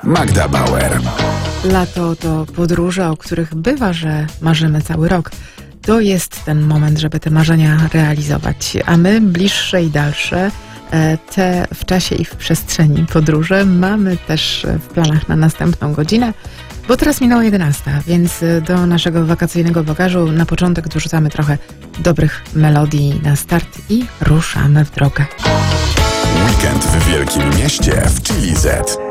Magda Bauer. Lato to podróże, o których bywa, że marzymy cały rok. To jest ten moment, żeby te marzenia realizować. A my bliższe i dalsze, te w czasie i w przestrzeni podróże mamy też w planach na następną godzinę, bo teraz minęła 11, więc do naszego wakacyjnego bagażu na początek dorzucamy trochę dobrych melodii na start i ruszamy w drogę. Weekend w Wielkim Mieście w Chili Z.